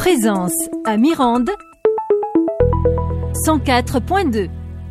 Présence à Mirande 104.2.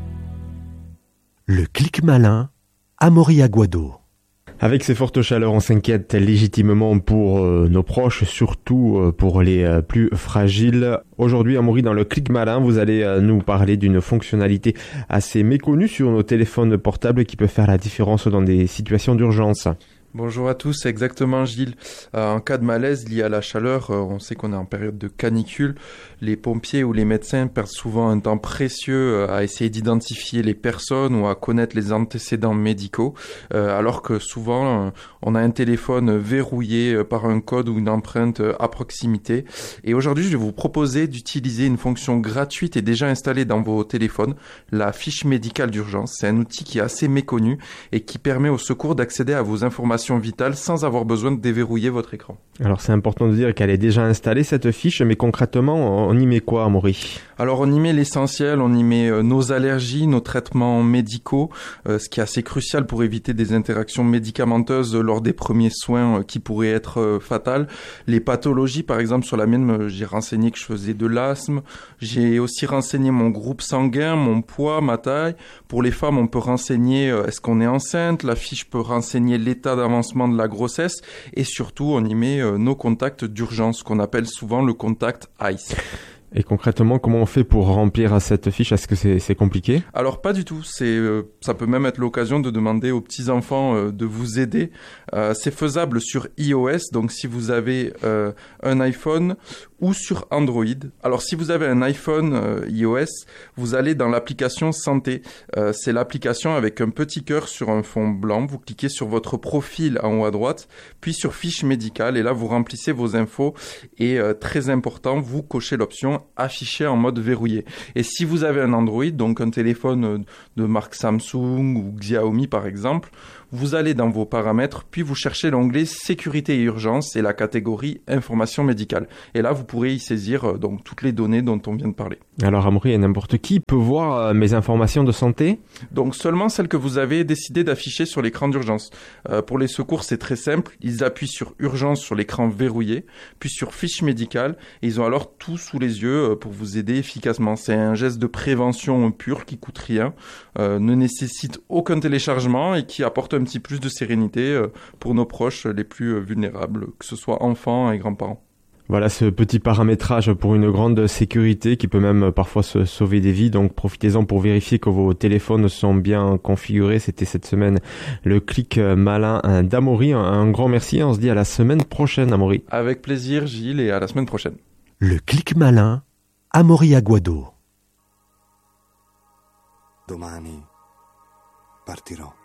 Le clic malin, Amaury Aguado. Avec ces fortes chaleurs, on s'inquiète légitimement pour nos proches, surtout pour les plus fragiles. Aujourd'hui, Amaury, dans le clic malin, vous allez nous parler d'une fonctionnalité assez méconnue sur nos téléphones portables qui peut faire la différence dans des situations d'urgence. Bonjour à tous, c'est exactement Gilles. En cas de malaise lié à la chaleur, on sait qu'on est en période de canicule. Les pompiers ou les médecins perdent souvent un temps précieux à essayer d'identifier les personnes ou à connaître les antécédents médicaux, alors que souvent on a un téléphone verrouillé par un code ou une empreinte à proximité. Et aujourd'hui, je vais vous proposer d'utiliser une fonction gratuite et déjà installée dans vos téléphones, la fiche médicale d'urgence. C'est un outil qui est assez méconnu et qui permet au secours d'accéder à vos informations vitale sans avoir besoin de déverrouiller votre écran. Alors c'est important de dire qu'elle est déjà installée cette fiche, mais concrètement on y met quoi, Amaury ? Alors on y met l'essentiel, on y met nos allergies, nos traitements médicaux, ce qui est assez crucial pour éviter des interactions médicamenteuses lors des premiers soins qui pourraient être fatales. Les pathologies, par exemple sur la mienne, j'ai renseigné que je faisais de l'asthme, j'ai aussi renseigné mon groupe sanguin, mon poids, ma taille. Pour les femmes, on peut renseigner est-ce qu'on est enceinte, la fiche peut renseigner l'état d'avancement de la grossesse et surtout on y met nos contacts d'urgence qu'on appelle souvent le contact ICE. Et concrètement, comment on fait pour remplir cette fiche ? Est-ce que c'est compliqué ? Alors pas du tout, ça peut même être l'occasion de demander aux petits-enfants de vous aider. C'est faisable sur iOS, donc si vous avez un iPhone ou sur Android. Alors si vous avez un iPhone iOS, vous allez dans l'application Santé. C'est l'application avec un petit cœur sur un fond blanc. Vous cliquez sur votre profil en haut à droite, puis sur fiche médicale et là vous remplissez vos infos et très important, vous cochez l'option affiché en mode verrouillé. Et si vous avez un Android, donc un téléphone de marque Samsung ou Xiaomi par exemple, vous allez dans vos paramètres, puis vous cherchez l'onglet sécurité et urgence et la catégorie information médicale. Et là, vous pourrez y saisir donc toutes les données dont on vient de parler. Alors Amaury, n'importe qui peut voir mes informations de santé ? Donc seulement celles que vous avez décidé d'afficher sur l'écran d'urgence. Pour les secours, c'est très simple. Ils appuient sur urgence sur l'écran verrouillé, puis sur fiche médicale, et ils ont alors tout sous les yeux pour vous aider efficacement. C'est un geste de prévention pur qui coûte rien, ne nécessite aucun téléchargement et qui apporte un petit plus de sérénité pour nos proches les plus vulnérables, que ce soit enfants et grands-parents. Voilà ce petit paramétrage pour une grande sécurité qui peut même parfois sauver des vies. Donc profitez-en pour vérifier que vos téléphones sont bien configurés. C'était cette semaine le clic malin d'Amaury. Un grand merci. On se dit à la semaine prochaine, Amaury. Avec plaisir, Gilles, et à la semaine prochaine. Le clic malin, Amaury Aguado. Domani partirò.